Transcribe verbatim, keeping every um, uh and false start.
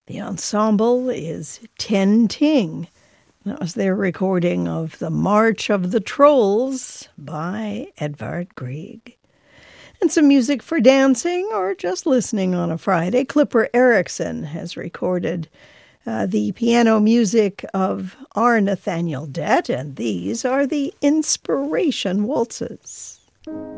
The ensemble is Ten Ting. That was their recording of The March of the Trolls by Edvard Grieg. And some music for dancing or just listening on a Friday. Clipper Erickson has recorded uh, the piano music of R. Nathaniel Dett, and these are the Inspiration Waltzes.